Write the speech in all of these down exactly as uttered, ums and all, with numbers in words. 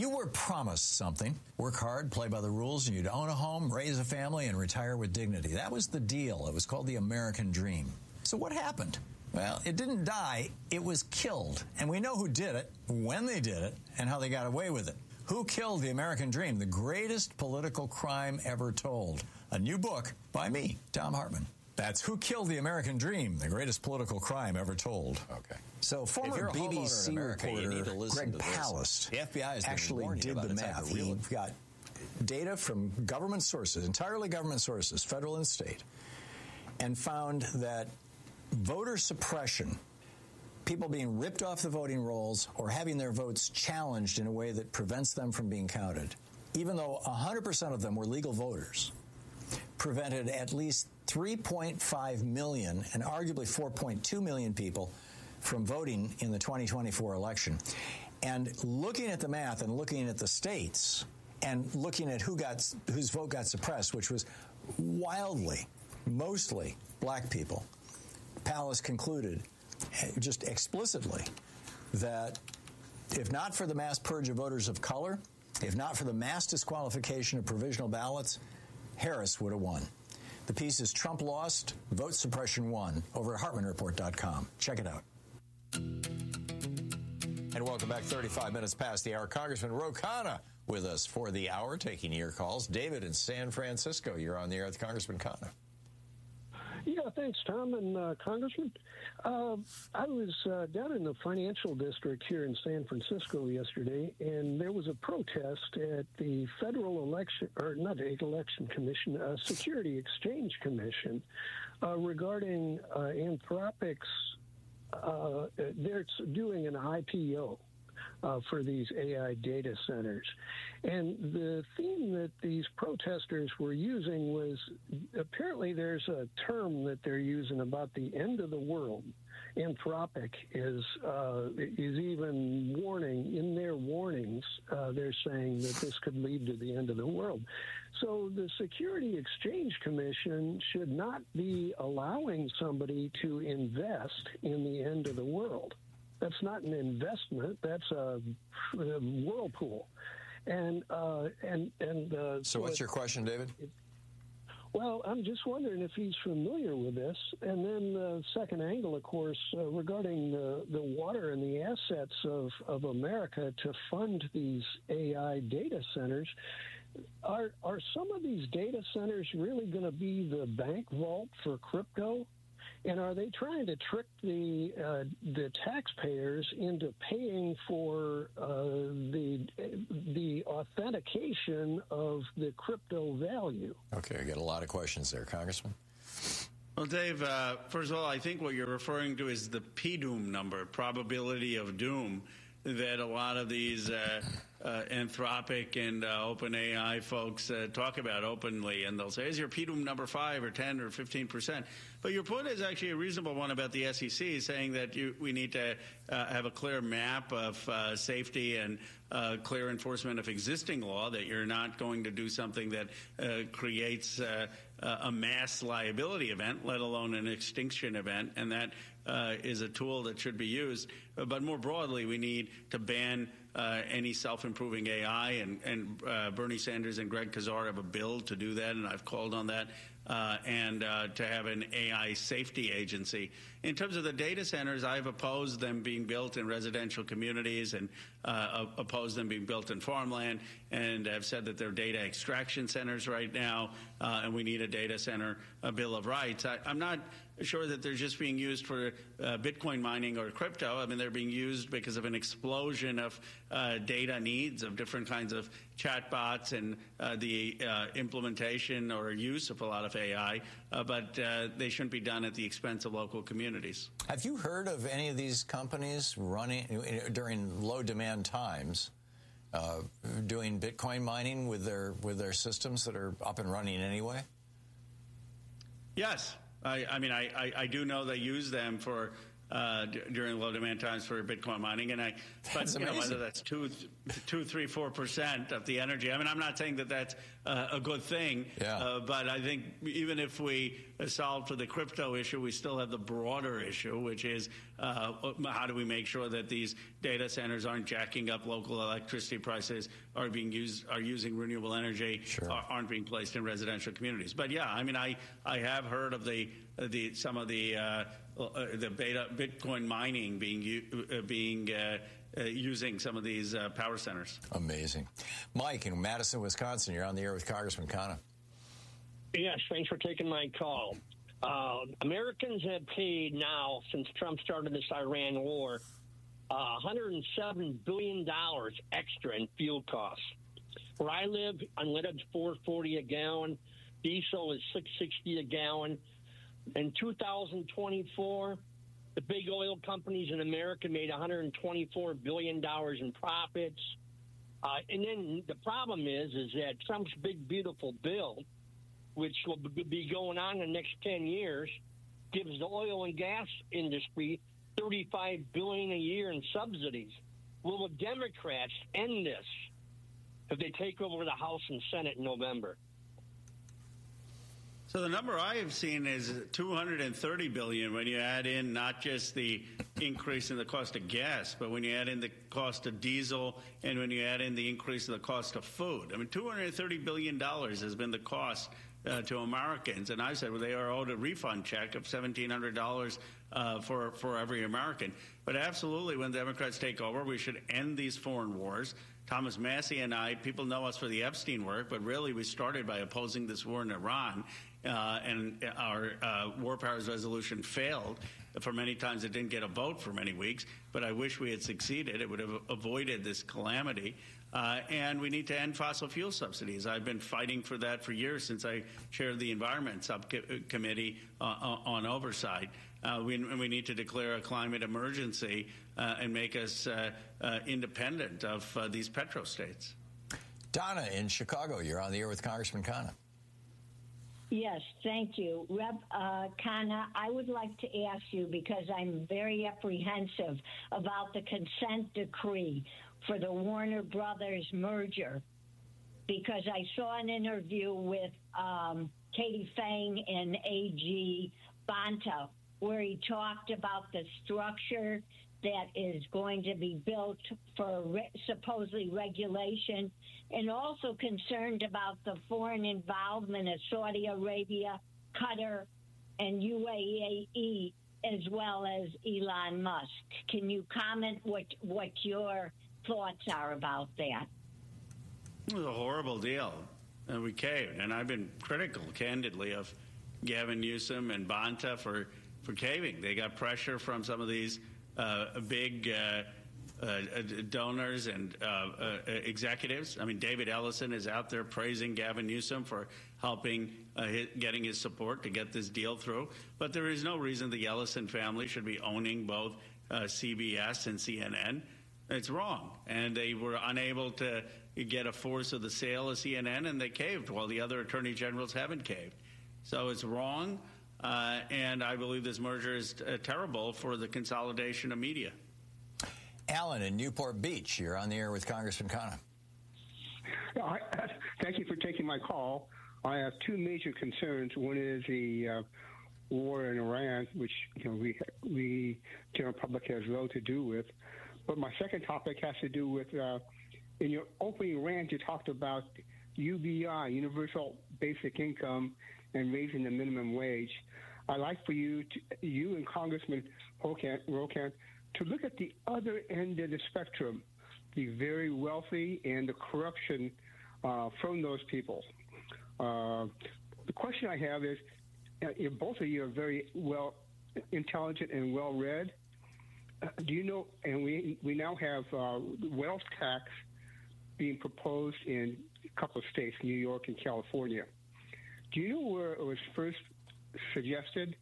You were promised something. Work hard, play by the rules, and you'd own a home, raise a family, and retire with dignity. That was the deal. It was called the American Dream. So what happened? Well, it didn't die. It was killed. And we know who did it, when they did it, and how they got away with it. Who Killed the American Dream? The greatest political crime ever told. A new book by me, Thom Hartmann. That's Who Killed the American Dream, the greatest political crime ever told. Okay. So former B B C America, reporter Greg Palast the F B I actually did the math. He got data from government sources, entirely government sources, federal and state, and found that voter suppression, people being ripped off the voting rolls or having their votes challenged in a way that prevents them from being counted, even though one hundred percent of them were legal voters, prevented at least three point five million and arguably four point two million people from voting in the twenty twenty-four election. And looking at the math and looking at the states and looking at who got whose vote got suppressed, which was wildly, mostly black people, Palast concluded just explicitly that if not for the mass purge of voters of color, if not for the mass disqualification of provisional ballots, Harris would have won. The piece is Trump Lost, Vote Suppression Won, over at Hartmann Report dot com. Check it out. And welcome back. thirty-five minutes past the hour. Congressman Ro Khanna with us for the hour, taking your calls. David in San Francisco, you're on the air with Congressman Khanna. Yeah, thanks, Tom and uh, Congressman. Uh, I was uh, down in the financial district here in San Francisco yesterday, and there was a protest at the Federal Election, or not the Election Commission, uh, Security Exchange Commission, uh, regarding uh, Anthropic's. Uh, they're doing an I P O. Uh, for these A I data centers. And the theme that these protesters were using was, apparently there's a term that they're using about the end of the world. Anthropic is uh, is even warning, in their warnings, uh, they're saying that this could lead to the end of the world. So the Security Exchange Commission should not be allowing somebody to invest in the end of the world. That's not an investment. That's a, a whirlpool, and uh, and and. Uh, so, what's your question, David? It, well, I'm just wondering if he's familiar with this. And then the second angle, of course, uh, regarding the, the water and the assets of, of America to fund these A I data centers. Are are some of these data centers really going to be the bank vault for crypto? And are they trying to trick the uh, the taxpayers into paying for uh, the the authentication of the crypto value? Okay, I got a lot of questions there, Congressman. Well, Dave, uh, first of all, I think what you're referring to is the P doom number, probability of doom, that a lot of these uh, uh, Anthropic and uh, OpenAI folks uh, talk about openly, and they'll say, is your P doom number five or ten or fifteen percent? But your point is actually a reasonable one about the S E C, saying that you, we need to uh, have a clear map of uh, safety and uh, clear enforcement of existing law, that you're not going to do something that uh, creates uh, a mass liability event, let alone an extinction event, and that uh, is a tool that should be used. But more broadly, we need to ban uh, any self-improving A I, and, and uh, Bernie Sanders and Greg Casar have a bill to do that, and I've called on that, uh, and uh, to have an A I safety agency. In terms of the data centers, I've opposed them being built in residential communities and uh, opposed them being built in farmland, and have said that they're data extraction centers right now, uh, and we need a data center a Bill of Rights. I, I'm not sure that they're just being used for uh, Bitcoin mining or crypto. I mean, they're being used because of an explosion of uh, data needs of different kinds of chatbots and uh, the uh, implementation or use of a lot of A I, uh, but uh, they shouldn't be done at the expense of local communities. Have you heard of any of these companies running during low demand times, uh, doing Bitcoin mining with their with their systems that are up and running anyway? Yes. I, I mean, I, I, I do know they use them for uh, d- during low demand times for Bitcoin mining, and I, but that's you know, amazing. whether that's two, two, three, four percent of the energy. I mean, I'm not saying that that's uh, a good thing, yeah. uh, but I think even if we solve for the crypto issue, we still have the broader issue, which is Uh, how do we make sure that these data centers aren't jacking up local electricity prices, are being used, are using renewable energy, sure. are, aren't being placed in residential communities? But yeah, I mean, I, I have heard of the the some of the uh, the beta Bitcoin mining being uh, being uh, uh, using some of these uh, power centers. Amazing, Mike in Madison, Wisconsin. You're on the air with Congressman Khanna. Yes, thanks for taking my call. Uh, Americans have paid now, since Trump started this Iran war, uh, one hundred seven billion dollars extra in fuel costs. Where I live, unleaded's four forty a gallon, diesel is six sixty a gallon. In two thousand twenty-four, the big oil companies in America made one hundred twenty-four billion dollars in profits. Uh, and then the problem is, is that Trump's big, beautiful bill, which will be going on in the next ten years, gives the oil and gas industry thirty-five billion dollars a year in subsidies. Will the Democrats end this if they take over the House and Senate in November? So the number I have seen is two hundred thirty billion dollars when you add in not just the increase in the cost of gas, but when you add in the cost of diesel and when you add in the increase in the cost of food. I mean, two hundred thirty billion dollars has been the cost uh, to Americans. And I said, well, they are owed a refund check of seventeen hundred dollars uh, for, for every American. But absolutely, when Democrats take over, we should end these foreign wars. Thomas Massie and I, people know us for the Epstein work, but really we started by opposing this war in Iran. Uh, and our uh, War Powers Resolution failed. For many times it didn't get a vote for many weeks, but I wish we had succeeded. It would have avoided this calamity. Uh, and we need to end fossil fuel subsidies. I've been fighting for that for years since I chaired the Environment Subcommittee uh, on Oversight. Uh, we, we need to declare a climate emergency uh, and make us uh, uh, independent of uh, these petrostates. Donna in Chicago, you're on the air with Congressman Khanna. Yes, thank you. Rep uh, Khanna, I would like to ask you, because I'm very apprehensive about the consent decree for the Warner Brothers merger, because I saw an interview with um, Katie Fang and A G Bonta where he talked about the structure that is going to be built for re- supposedly regulation, and also concerned about the foreign involvement of Saudi Arabia, Qatar, and U A E, as well as Elon Musk. Can you comment what what your thoughts are about that? It was a horrible deal. And we caved. And I've been critical, candidly, of Gavin Newsom and Bonta for, for caving. They got pressure from some of these uh, big uh, uh, donors and uh, uh, executives. I mean, David Ellison is out there praising Gavin Newsom for helping uh, his, getting his support to get this deal through. But there is no reason the Ellison family should be owning both uh, C B S and C N N. It's wrong. And they were unable to get a force of the sale of C N N, and they caved, while the other attorney generals haven't caved. So it's wrong, uh, and I believe this merger is uh, terrible for the consolidation of media. Alan in Newport Beach, you're on the air with Congressman Khanna. I, thank you for taking my call. I have two major concerns. One is the uh, war in Iran, which you know, we, we, general public, has little to do with. But my second topic has to do with, uh, in your opening rant, you talked about U B I, Universal Basic Income, and raising the minimum wage. I'd like for you, to, you and Congressman Rokan, to look at the other end of the spectrum, the very wealthy and the corruption uh, from those people. Uh, the question I have is, uh, both of you are very well intelligent and well-read. Uh, do you know, and we we now have uh, wealth tax being proposed in a couple of states, New York and California. Do you know where it was first suggested?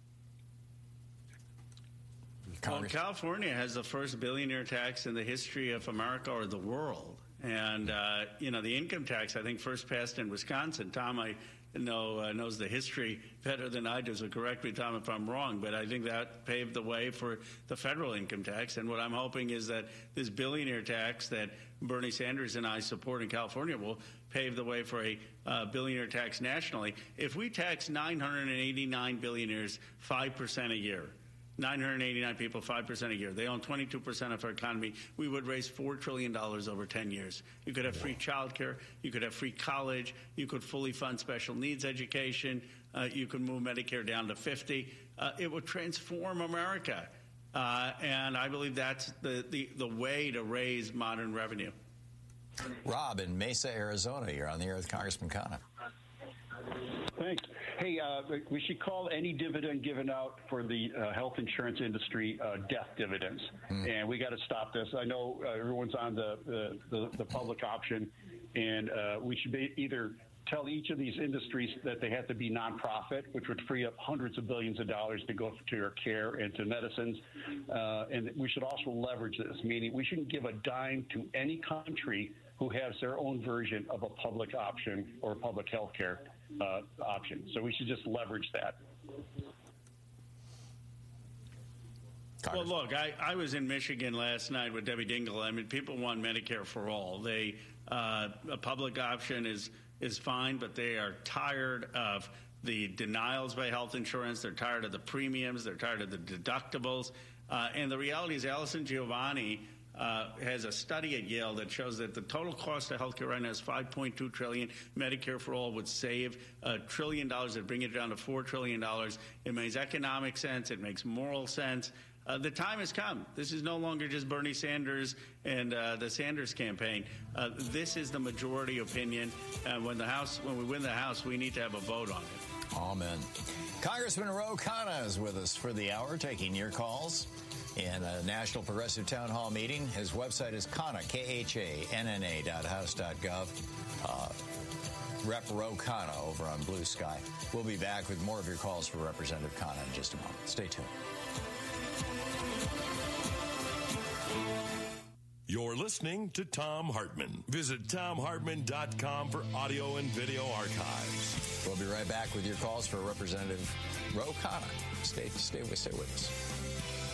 Well, California has the first billionaire tax in the history of America or the world. And, uh, you know, the income tax, I think, first passed in Wisconsin. Tom, I know, uh, knows the history better than I do, so correct me, Tom, if I'm wrong. But I think that paved the way for the federal income tax. And what I'm hoping is that this billionaire tax that Bernie Sanders and I support in California will pave the way for a uh, billionaire tax nationally. If we tax nine hundred eighty-nine billionaires five percent a year, nine hundred eighty-nine people, five percent a year. They own twenty-two percent of our economy. We would raise four trillion dollars over ten years. You could have free child care. You could have free college. You could fully fund special needs education. Uh, you could move Medicare down to fifty. Uh, it would transform America. Uh, and I believe that's the, the, the way to raise modern revenue. Rob in Mesa, Arizona. You're on the air with Congressman Khanna. Thanks. Hey, uh, we should call any dividend given out for the uh, health insurance industry uh, death dividends, mm. and we got to stop this. I know uh, everyone's on the, the, the, the public option, and uh, we should be either tell each of these industries that they have to be nonprofit, which would free up hundreds of billions of dollars to go to their care and to medicines. Uh, and we should also leverage this, meaning we shouldn't give a dime to any country who has their own version of a public option or public health care uh, option. So we should just leverage that. Well, look, I, I was in Michigan last night with Debbie Dingell. I mean, people want Medicare for all. They uh, a public option is is fine, but they are tired of the denials by health insurance. They're tired of the premiums. They're tired of the deductibles. Uh, and the reality is Allison Giovanni uh, has a study at Yale that shows that the total cost of healthcare right now is five point two trillion dollars. Medicare for all would save a trillion dollars and bring it down to four trillion dollars. It makes economic sense. It makes moral sense. Uh, the time has come. This is no longer just Bernie Sanders and uh, the Sanders campaign. Uh, this is the majority opinion. And when the House, when we win the House, we need to have a vote on it. Amen. Congressman Ro Khanna is with us for the hour, taking your calls in a National Progressive Town Hall meeting. His website is Khanna, K H A N N A dot house dot gov. Uh, Rep Ro Khanna over on Blue Sky. We'll be back with more of your calls for Representative Khanna in just a moment. Stay tuned. You're listening to Thom Hartmann. Visit Thom Hartmann dot com for audio and video archives. We'll be right back with your calls for Representative Ro Khanna. Stay, stay, stay with us.